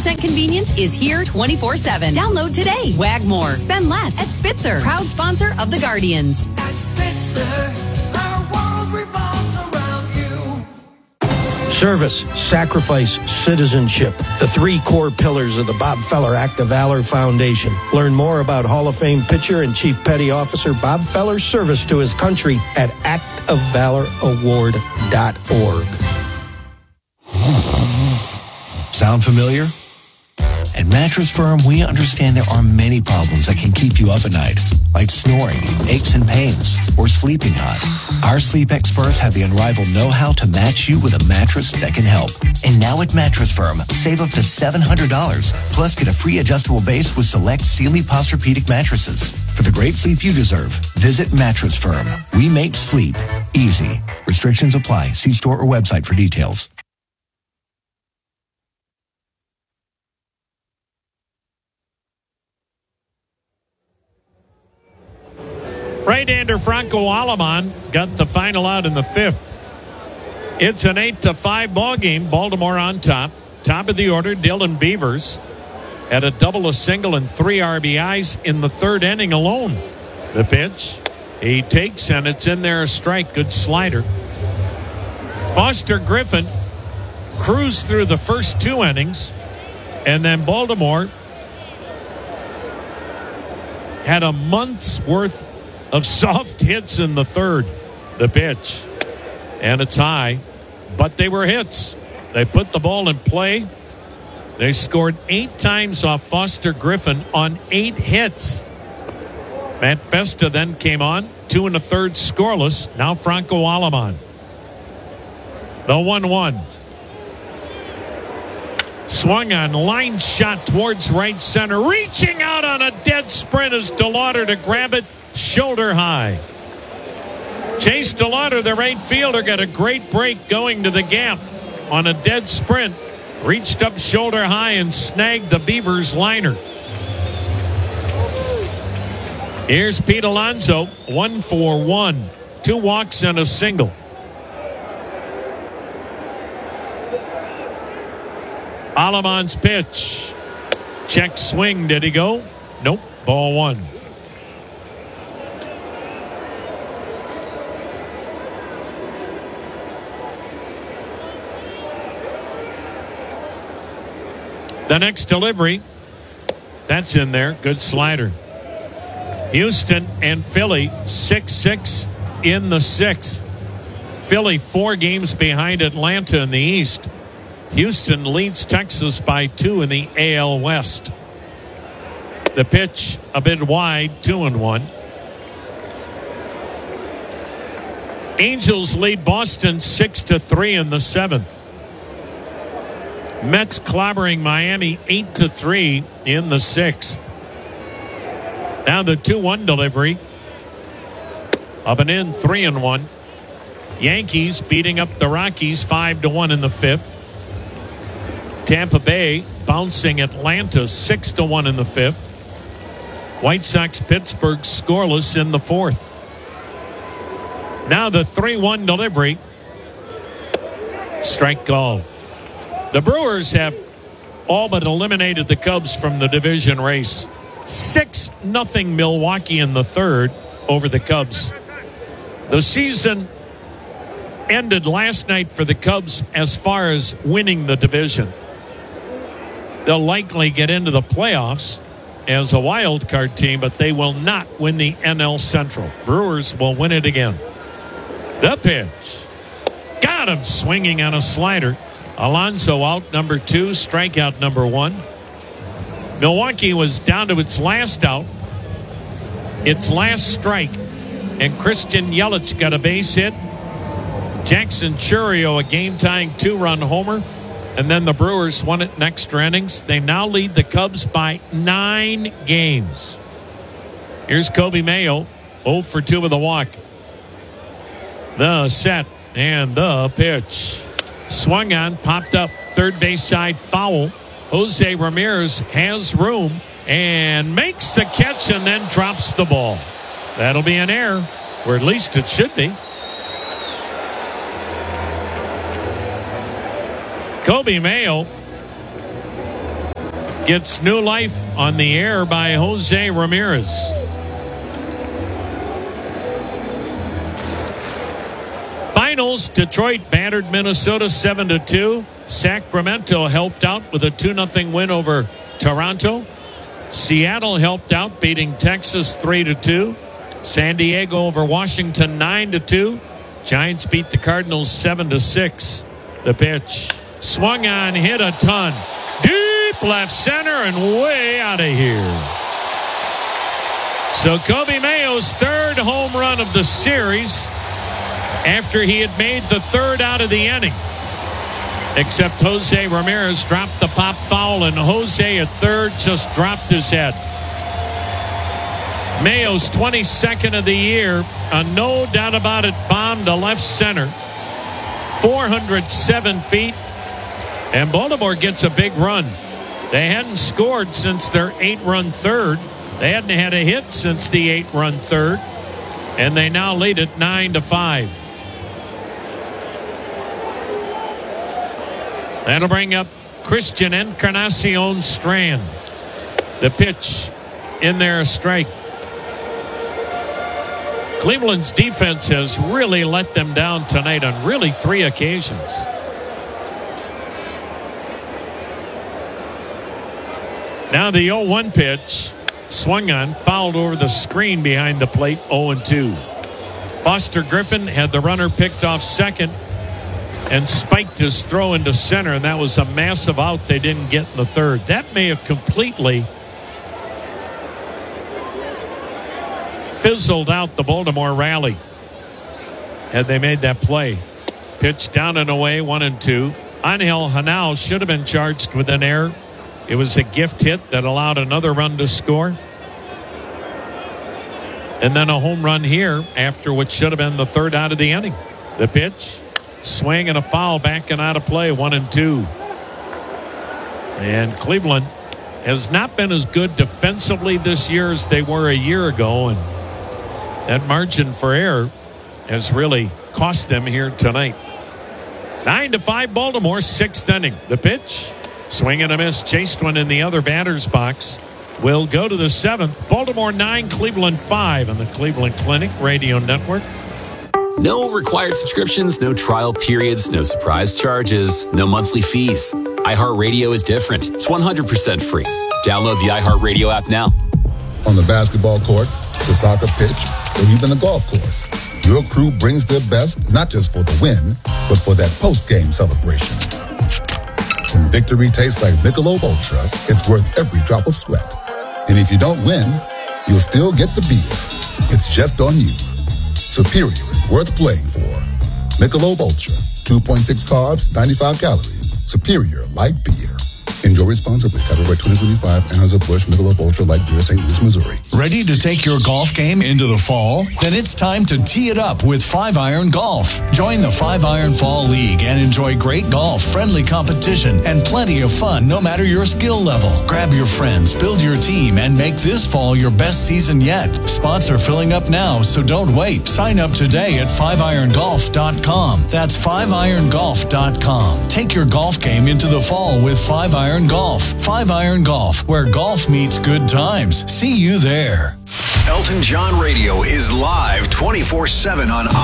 100% convenience is here 24/7. Download today. Wagmore. Spend less at Spitzer. Proud sponsor of the Guardians. At Spitzer, our world revolves around you. Service, sacrifice, citizenship. The three core pillars of the Bob Feller Act of Valor Foundation. Learn more about Hall of Fame pitcher and Chief Petty Officer Bob Feller's service to his country at actofvaloraward.org. Sound familiar? At Mattress Firm, we understand there are many problems that can keep you up at night, like snoring, aches and pains, or sleeping hot. Our sleep experts have the unrivaled know-how to match you with a mattress that can help. And now at Mattress Firm, save up to $700, plus get a free adjustable base with select Sealy Posturepedic mattresses. For the great sleep you deserve, visit Mattress Firm. We make sleep easy. Restrictions apply. See store or website for details. Right-hander Franco Aleman got the final out in the fifth. It's an 8-5 ball game. Baltimore on top. Top of the order, Dylan Beavers had a double, a single, and 3 RBIs in the third inning alone. The pitch, he takes, and it's in there, a strike. Good slider. Foster Griffin cruised through the first 2 innings, and then Baltimore had a month's worth of soft hits in the third. The pitch, and it's high, but they were hits. They put the ball in play. They scored 8 times off Foster Griffin on 8 hits. Matt Festa then came on, 2 1/3 scoreless. Now Franco Aleman. The 1-1. Swung on, line shot towards right center. Reaching out on a dead sprint is DeLauder to grab it shoulder high. Chase DeLauder, the right fielder, got a great break going to the gap on a dead sprint. Reached up shoulder high and snagged the Beavers liner. Here's Pete Alonso, 1 for 1. 2 walks and a single. Aleman's pitch. Check swing. Did he go? Nope. Ball 1. The next delivery, that's in there. Good slider. Houston and Philly 6-6 in the 6th. Philly 4 games behind Atlanta in the East. Houston leads Texas by 2 in the AL West. The pitch a bit wide, 2-1. Angels lead Boston 6-3 in the 7th. Mets clobbering Miami 8-3 in the 6th. Now the 2-1 delivery. Up and in, 3-1. Yankees beating up the Rockies 5-1 in the 5th. Tampa Bay bouncing Atlanta 6-1 in the 5th. White Sox Pittsburgh scoreless in the 4th. Now the 3-1 delivery. Strike call. The Brewers have all but eliminated the Cubs from the division race. 6-0 Milwaukee in the 3rd over the Cubs. The season ended last night for the Cubs as far as winning the division. They'll likely get into the playoffs as a wild card team, but they will not win the NL Central. Brewers will win it again. The pitch. Got him swinging on a slider. Alonso out, number 2, strikeout number 1. Milwaukee was down to its last out, its last strike, and Christian Yelich got a base hit. Jackson Chourio a game-tying 2-run homer, and then the Brewers won it in extra innings. They now lead the Cubs by 9 games. Here's Kobe Mayo, 0 for 2 with a walk. The set and the pitch. Swung on, popped up, third base side foul. Jose Ramirez has room and makes the catch and then drops the ball. That'll be an error, or at least it should be. Kobe Mayo gets new life on the air by Jose Ramirez. Finals, Detroit battered Minnesota 7-2. Sacramento helped out with a 2-0 win over Toronto. Seattle helped out, beating Texas 3-2. San Diego over Washington 9-2. Giants beat the Cardinals 7-6. The pitch swung on, hit a ton. Deep left center and way out of here. So Kobe Mayo's third home run of the series after he had made the third out of the inning. Except Jose Ramirez dropped the pop foul, and Jose at third just dropped his head. Mayo's 22nd of the year, a no doubt about it bomb to left center. 407 feet, and Baltimore gets a big run. They hadn't scored since their 8-run third. They hadn't had a hit since the 8-run third, and they now lead it 9-5. That'll bring up Christian Encarnacion Strand. The pitch in there, a strike. Cleveland's defense has really let them down tonight on really 3 occasions. Now the 0-1 pitch, swung on, fouled over the screen behind the plate, 0-2. Foster Griffin had the runner picked off second and spiked his throw into center, and that was a massive out they didn't get in the third. That may have completely fizzled out the Baltimore rally had they made that play. Pitch down and away, 1-2. Angel Hanal should have been charged with an error. It was a gift hit that allowed another run to score. And then a home run here after what should have been the third out of the inning. The pitch, swing and a foul, backing out of play, 1-2. And Cleveland has not been as good defensively this year as they were a year ago, and that margin for error has really cost them here tonight. 9-5 Baltimore, 6th inning. The pitch, swing and a miss, chased one in the other batter's box. Will go to the 7th. Baltimore 9, Cleveland 5 on the Cleveland Clinic Radio Network. No required subscriptions, no trial periods, no surprise charges, no monthly fees. iHeartRadio is different. It's 100% free. Download the iHeartRadio app now. On the basketball court, the soccer pitch, or even the golf course, your crew brings their best not just for the win, but for that post-game celebration. When victory tastes like Michelob Ultra, it's worth every drop of sweat. And if you don't win, you'll still get the beer. It's just on you. Superior is worth playing for. Michelob Ultra, 2.6 carbs, 95 calories. Superior light beer. Enjoy responsibly. Copyright 2025, Anheuser-Busch, Michelob Ultra Light Beer, St. Louis, Missouri. Ready to take your golf game into the fall? Then it's time to tee it up with 5-Iron Golf. Join the 5-Iron Fall League and enjoy great golf, friendly competition, and plenty of fun no matter your skill level. Grab your friends, build your team, and make this fall your best season yet. Spots are filling up now, so don't wait. Sign up today at 5irongolf.com. That's 5irongolf.com. Take your golf game into the fall with 5-Iron Golf. 5-Iron Golf, where golf meets good times. See you there. Elton John Radio is live 24/7 on